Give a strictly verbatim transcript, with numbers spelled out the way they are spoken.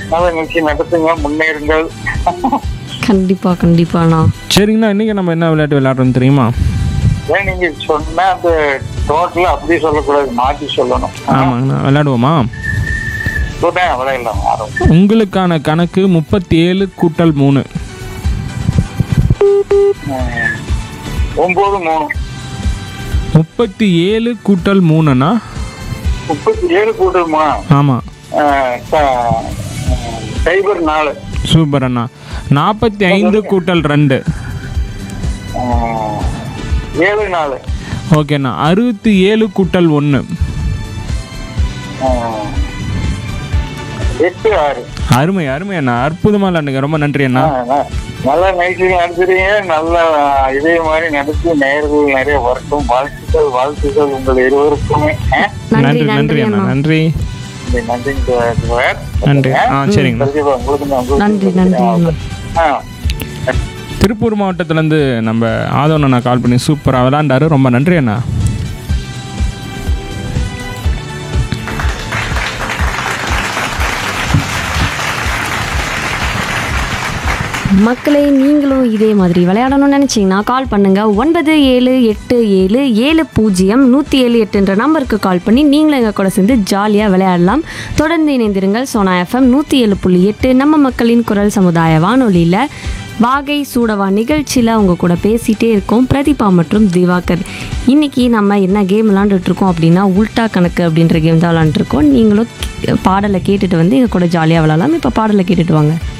நல்ல நிகழ்ச்சி நடத்துங்க, முன்னேறுங்கள். கண்டிப்பா கண்டிப்பாண்ணா. சரிங்கண்ணா, இன்னைக்கு நம்ம என்ன விளையாட்டு விளையாடுறோம் தெரியுமா? ஏன் நீங்க சொன்னா அந்த டோட்டலா அப்படி சொல்லக்கூடாது, மாற்றி சொல்லணும். ஆமாங்கண்ணா, விளையாடுவோமா? சொன்னேன் விளையாடலாம். ஆரம்பம். உங்களுக்கான கணக்கு முப்பத்தி ஏழு கூட்டல் மூணு. ஒன்பது மூணு. முப்பத்தி ஏழு கூட்டல் மூணுண்ணா? முப்பத்தி ஏழு கூட்டமா? ஆமாம். சைபர் நாலு. சூப்பர் அண்ணா. நாற்பத்தி ஐந்து கூட்டல் ரெண்டு. ஏழு நாலு. ஓகேண்ணா. அறுபத்தி ஏழு கூட்டல் ஒன்று. எட்டு ஆறு. அருமை அருமை அண்ணா, அற்புதமாக விளையாண்டுங்க. ரொம்ப நன்றி அண்ணா. நல்லா நைட்டு நடத்துறீங்க, நல்ல இதே மாதிரி நடத்தி நேர்கள் நிறைய வரட்டும். வாழ்த்துக்கள் வாழ்த்துக்கள் உங்கள் இருவருக்குமே. நன்றி நன்றி அண்ணா, நன்றி நன்றி நன்றி. ஆ சரிங்க. நன்றி நன்றி அண்ணா. திருப்பூர் மாவட்டத்திலேருந்து நம்ம ஆதவன் அண்ணா கால் பண்ணி சூப்பராக விளையாண்டாரு. ரொம்ப நன்றி அண்ணா. மக்களே, நீங்களும் இதே மாதிரி விளையாடணும்னு நினச்சிங்கன்னா கால் பண்ணுங்கள். ஒன்பது ஏழு எட்டு ஏழு ஏழு பூஜ்ஜியம் நூற்றி ஏழு எட்டுன்ற நம்பருக்கு கால் பண்ணி நீங்களும் எங்கள் கூட சேர்ந்து ஜாலியாக விளையாடலாம். தொடர்ந்து இணைந்திருங்கள். சோனா எஃப்எம் நூற்றி ஏழு புள்ளி எட்டு நம்ம மக்களின் குரல் சமுதாய வானொலியில் வாகை சூடவா நிகழ்ச்சியில் அவங்க கூட பேசிகிட்டே இருக்கோம் பிரதீபா மற்றும் திவாகர். இன்றைக்கி நம்ம என்ன கேம் விளாண்டுட்ருக்கோம் அப்படின்னா உல்டா கணக்கு அப்படின்ற கேம் தான் விளாண்டுருக்கோம். நீங்களும் பாடலை கேட்டுட்டு வந்து எங்கள் கூட ஜாலியாக விளாடலாம். இப்போ பாடலை கேட்டுட்டு வாங்க.